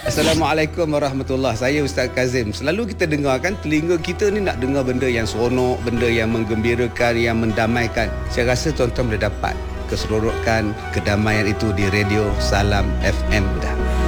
Assalamualaikum warahmatullahi. Saya Ustaz Kazim. Selalu kita dengar kan, telinga kita ni nak dengar benda yang seronok, benda yang menggembirakan, yang mendamaikan. Saya rasa tuan-tuan boleh dapat keseronokan, kedamaian itu di radio Salam FM dah.